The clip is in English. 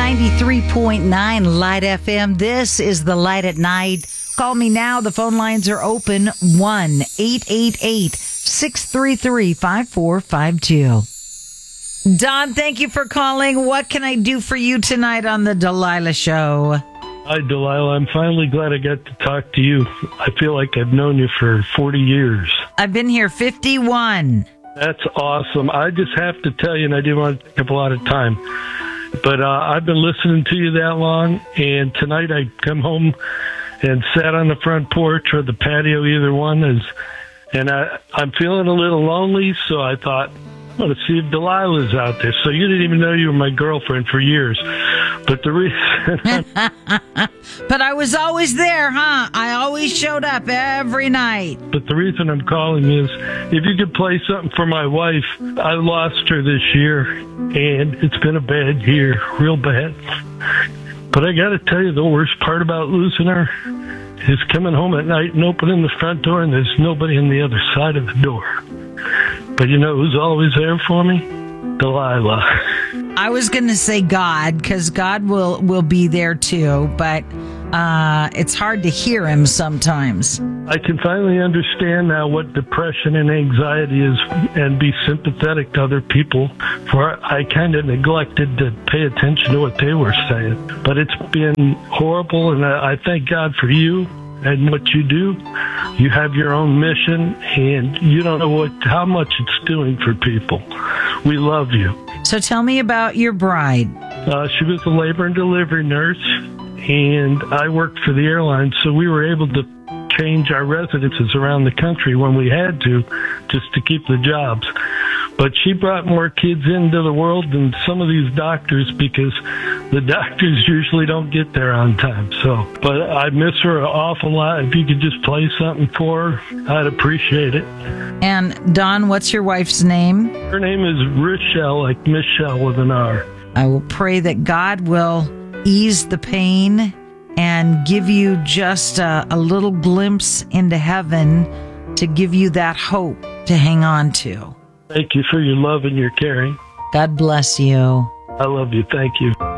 93.9 Light FM. This is the Light at Night. Call me now. The phone lines are open. 1-888-633-5452. Don, thank you for calling. What can I do for you tonight on the Delilah Show? Hi, Delilah. I'm finally glad I got to talk to you. I feel like I've known you for 40 years. I've been here 51. That's awesome. I just have to tell you, and I didn't want to take up a lot of time, but I've been listening to you that long, and tonight I come home and sat on the front porch or the patio, either one is, and I'm feeling a little lonely, so I thought, I'm going to see if Delilah's out there. So you didn't even know you were my girlfriend for years. But the reason... But I was always there, huh? I always showed up every night. But the reason I'm calling is, if you could play something for my wife. I lost her this year, and it's been a bad year, real bad. But I got to tell you, the worst part about losing her is coming home at night and opening the front door, and there's nobody on the other side of the door. But you know who's always there for me? Delilah. I was going to say God, because God will be there too, but it's hard to hear him sometimes. I can finally understand now what depression and anxiety is and be sympathetic to other people, for I kind of neglected to pay attention to what they were saying. But it's been horrible, and I thank God for you and what you do. You have your own mission, and you don't know how much it's doing for people. We love you. So tell me about your bride. She was a labor and delivery nurse, and I worked for the airline, so we were able to change our residences around the country when we had to, just to keep the jobs. But she brought more kids into the world than some of these doctors, because the doctors usually don't get there on time. But I miss her an awful lot. If you could just play something for her, I'd appreciate it. And Don, what's your wife's name? Her name is Rochelle, like Michelle with an R. I will pray that God will ease the pain and give you just a little glimpse into heaven to give you that hope to hang on to. Thank you for your love and your caring. God bless you. I love you. Thank you.